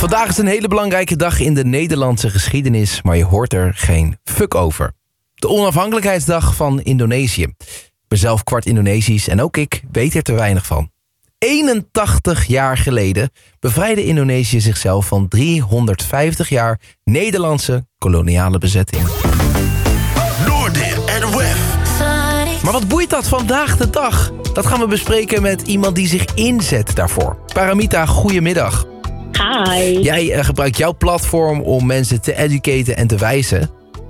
Vandaag is een hele belangrijke dag in de Nederlandse geschiedenis, maar je hoort er geen fuck over. De onafhankelijkheidsdag van Indonesië. Ik ben zelf kwart Indonesisch en ook ik weet er te weinig van. 81 jaar geleden bevrijdde Indonesië zichzelf van 350 jaar Nederlandse koloniale bezetting. Noordin en Wef. Maar wat boeit dat vandaag de dag? Dat gaan we bespreken met iemand die zich inzet daarvoor. Paramita, goedemiddag. Hi. Jij gebruikt jouw platform om mensen te educaten en te wijzen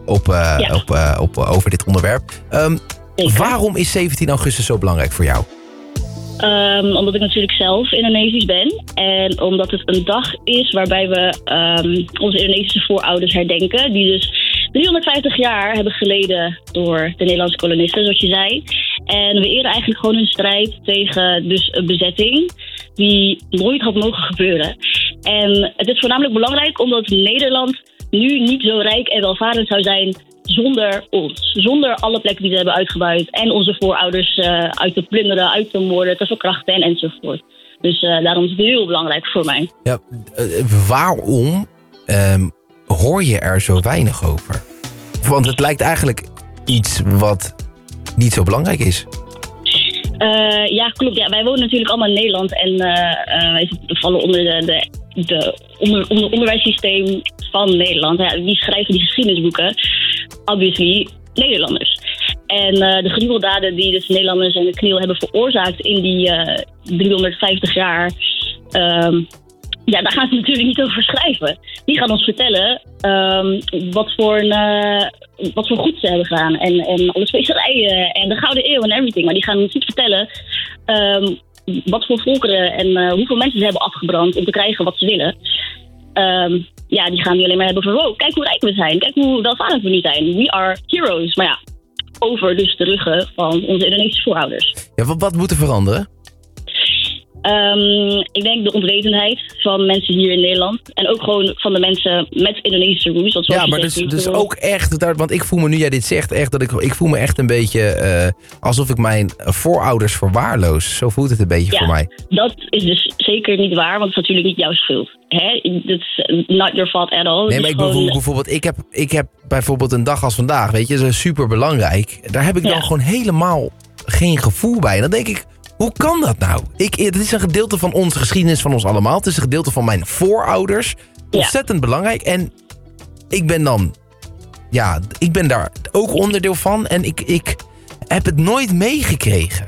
over dit onderwerp. Waarom is 17 augustus zo belangrijk voor jou? Omdat ik natuurlijk zelf Indonesisch ben. En omdat het een dag is waarbij we onze Indonesische voorouders herdenken. Die dus 350 jaar hebben geleden door de Nederlandse kolonisten, zoals je zei. En we eren eigenlijk gewoon hun strijd tegen dus een bezetting die nooit had mogen gebeuren. En het is voornamelijk belangrijk omdat Nederland nu niet zo rijk en welvarend zou zijn zonder ons. Zonder alle plekken die ze hebben uitgebuit. En onze voorouders uit te plunderen, uit te moorden, te verkrachten en enzovoort. Dus daarom is het heel belangrijk voor mij. Ja, waarom hoor je er zo weinig over? Want het lijkt eigenlijk iets wat niet zo belangrijk is. Ja, klopt. Ja, wij wonen natuurlijk allemaal in Nederland. En wij vallen onder het onderwijssysteem van Nederland. Ja, wie schrijven die geschiedenisboeken? Obviously Nederlanders. En de gruweldaden die dus Nederlanders en de KNIL hebben veroorzaakt in die 350 jaar... daar gaan ze natuurlijk niet over schrijven. Die gaan ons vertellen wat voor goed ze hebben gedaan. En alle specerijen en de Gouden Eeuw en everything. Maar die gaan ons niet vertellen wat voor volkeren en hoeveel mensen ze hebben afgebrand om te krijgen wat ze willen. Die gaan niet alleen maar hebben van wow, kijk hoe rijk we zijn. Kijk hoe welvarend we nu zijn. We are heroes. Maar ja, over dus de ruggen van onze Indonesische voorouders. Ja, wat moet er veranderen? Ik denk de onwetendheid van mensen hier in Nederland. En ook gewoon van de mensen met Indonesische roots. Ja, maar dus ook echt, want ik voel me nu jij dit zegt, echt dat ik voel me echt een beetje alsof ik mijn voorouders verwaarloos. Zo voelt het een beetje voor mij. Dat is dus zeker niet waar, want het is natuurlijk niet jouw schuld. Dat is not your fault at all. Nee, maar ik heb bijvoorbeeld een dag als vandaag, weet je, dat is super belangrijk. Daar heb ik dan gewoon helemaal geen gevoel bij. En dan denk ik, hoe kan dat nou? Het is een gedeelte van onze geschiedenis, van ons allemaal. Het is een gedeelte van mijn voorouders. Ontzettend belangrijk. En ik ben daar ook onderdeel van. En ik heb het nooit meegekregen.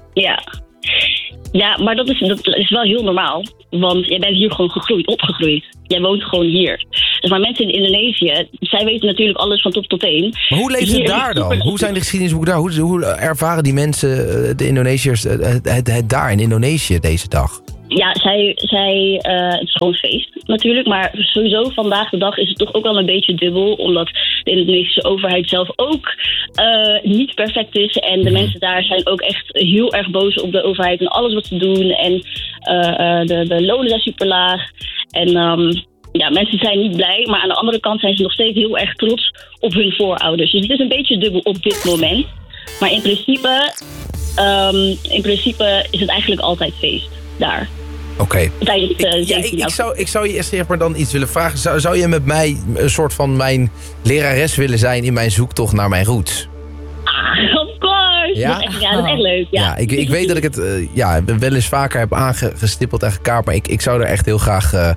Ja, maar dat is wel heel normaal. Want jij bent hier gewoon opgegroeid. Jij woont gewoon hier. Dus maar mensen in Indonesië, zij weten natuurlijk alles van top tot teen. Maar hoe leeft het daar dan? Hoe zijn de geschiedenisboeken daar? Hoe ervaren die mensen, de Indonesiërs, het daar in Indonesië deze dag? Ja, het is gewoon feest natuurlijk. Maar sowieso vandaag de dag is het toch ook wel een beetje dubbel. Omdat de Indonesische overheid zelf ook niet perfect is. En de mensen daar zijn ook echt heel erg boos op de overheid en alles wat ze doen. En de lonen zijn super laag. En mensen zijn niet blij. Maar aan de andere kant zijn ze nog steeds heel erg trots op hun voorouders. Dus het is een beetje dubbel op dit moment. Maar in principe is het eigenlijk altijd feest daar. Oké. Ik zou je eerst maar dan iets willen vragen. Zou je met mij een soort van mijn lerares willen zijn in mijn zoektocht naar mijn roots? Of course. Ja? Dat is echt leuk. Ja, ik weet dat ik het wel eens vaker heb aangestippeld en gekaart. Maar ik zou er echt heel graag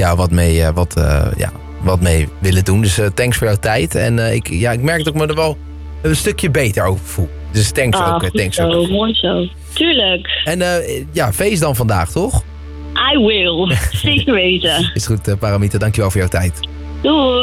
wat mee willen doen. Dus thanks voor jouw tijd. En ik merk dat ik me er wel een stukje beter over voel. Dus thanks ook. Mooi zo. Tuurlijk. En feest dan vandaag, toch? I will. Zeker weten. Is goed, Paramita. Dankjewel voor jouw tijd. Doei.